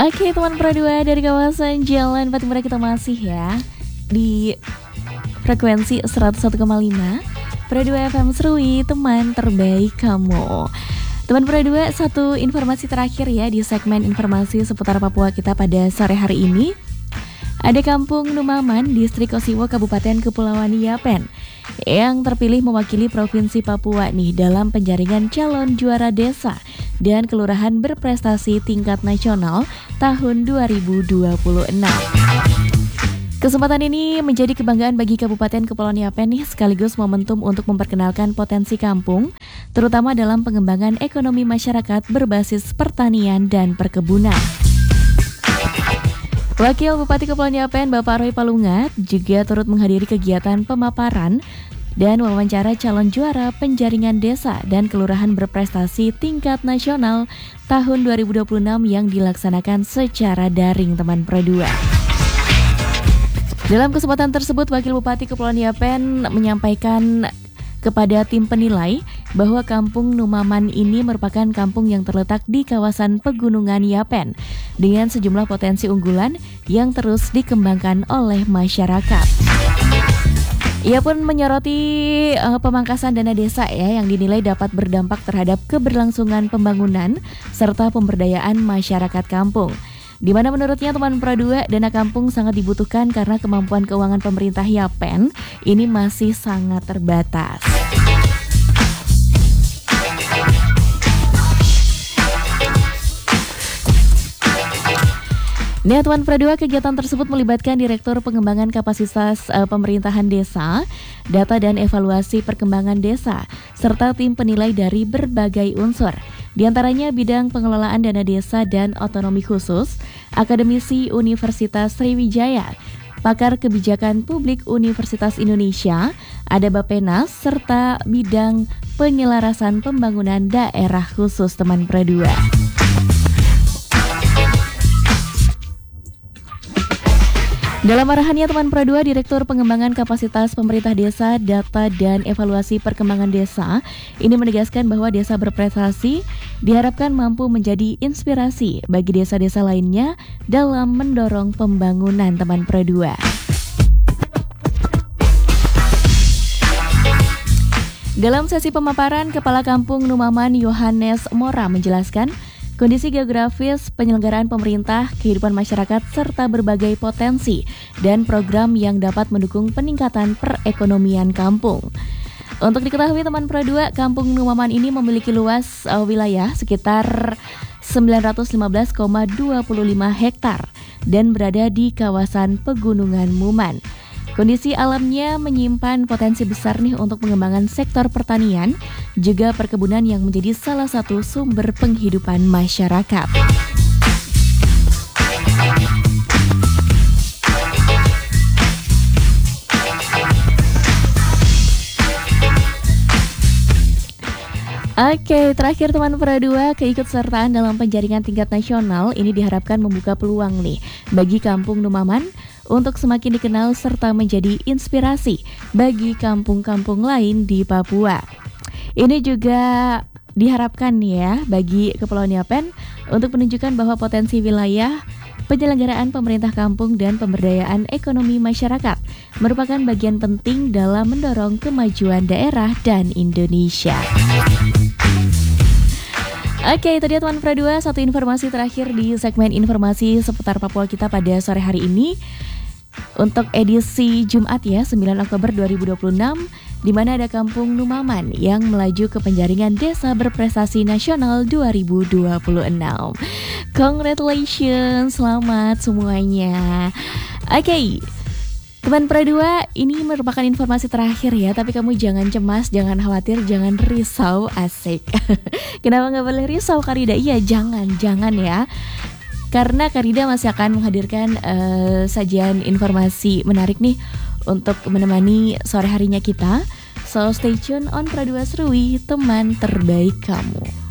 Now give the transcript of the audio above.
Oke teman Pro 2 dari kawasan Jalan Patimura kita masih ya di frekuensi 101,5 Pro 2 FM Serui, teman terbaik kamu. Teman Pro 2, satu informasi terakhir ya di segmen informasi seputar Papua kita pada sore hari ini. Ada Kampung Numaman, Distrik Osiwo, Kabupaten Kepulauan Yapen yang terpilih mewakili Provinsi Papua nih dalam penjaringan calon juara desa dan kelurahan berprestasi tingkat nasional tahun 2026. Kesempatan ini menjadi kebanggaan bagi Kabupaten Kepulauan Yapen nih, sekaligus momentum untuk memperkenalkan potensi kampung, terutama dalam pengembangan ekonomi masyarakat berbasis pertanian dan perkebunan. Wakil Bupati Kepulauan Yapen Bapak Roy Palungat juga turut menghadiri kegiatan pemaparan dan wawancara calon juara penjaringan desa dan kelurahan berprestasi tingkat nasional tahun 2026 yang dilaksanakan secara daring teman Pro 2. Dalam kesempatan tersebut, Wakil Bupati Kepulauan Yapen menyampaikan kepada tim penilai bahwa Kampung Numaman ini merupakan kampung yang terletak di kawasan pegunungan Yapen dengan sejumlah potensi unggulan yang terus dikembangkan oleh masyarakat. Ia pun menyoroti pemangkasan dana desa ya yang dinilai dapat berdampak terhadap keberlangsungan pembangunan serta pemberdayaan masyarakat kampung. Di mana menurutnya teman Pro 2, dana kampung sangat dibutuhkan karena kemampuan keuangan pemerintah Yapen ini masih sangat terbatas. Nah, teman Pro 2, kegiatan tersebut melibatkan Direktur Pengembangan Kapasitas Pemerintahan Desa, Data dan Evaluasi Perkembangan Desa, serta tim penilai dari berbagai unsur. Di antaranya bidang pengelolaan dana desa dan otonomi khusus, akademisi Universitas Sriwijaya, pakar kebijakan publik Universitas Indonesia, ada Bappenas, serta bidang penyelarasan pembangunan daerah khusus teman Pro 2. Dalam arahannya teman Pro 2, Direktur Pengembangan Kapasitas Pemerintah Desa, Data dan Evaluasi Perkembangan Desa ini menegaskan bahwa desa berprestasi diharapkan mampu menjadi inspirasi bagi desa-desa lainnya dalam mendorong pembangunan teman Pro 2. Dalam sesi pemaparan, Kepala Kampung Numaman Yohanes Mora menjelaskan kondisi geografis, penyelenggaraan pemerintah, kehidupan masyarakat, serta berbagai potensi dan program yang dapat mendukung peningkatan perekonomian kampung. Untuk diketahui teman Pro 2, Kampung Numaman ini memiliki luas wilayah sekitar 915,25 hektar dan berada di kawasan Pegunungan Muman. Kondisi alamnya menyimpan potensi besar nih untuk pengembangan sektor pertanian, juga perkebunan yang menjadi salah satu sumber penghidupan masyarakat. Oke, terakhir teman Pro 2, keikutsertaan dalam penjaringan tingkat nasional ini diharapkan membuka peluang nih bagi Kampung Numaman untuk semakin dikenal serta menjadi inspirasi bagi kampung-kampung lain di Papua. Ini juga diharapkan ya bagi Kepulauan Yapen untuk menunjukkan bahwa potensi wilayah, penyelenggaraan pemerintah kampung dan pemberdayaan ekonomi masyarakat merupakan bagian penting dalam mendorong kemajuan daerah dan Indonesia. Oke, itu dia teman Pro 2, satu informasi terakhir di segmen informasi seputar Papua kita pada sore hari ini. Untuk edisi Jumat ya, 9 Oktober 2026, di mana ada Kampung Numaman yang melaju ke penjaringan Desa Berprestasi Nasional 2026. Congratulations, selamat semuanya. Oke, teman Pro 2, ini merupakan informasi terakhir ya, tapi kamu jangan cemas, jangan khawatir, jangan risau, asik. Kenapa nggak boleh risau, Karida? Iya, jangan ya. Karena Karida masih akan menghadirkan sajian informasi menarik nih untuk menemani sore harinya kita. So stay tune on Pro 2 Serui, teman terbaik kamu.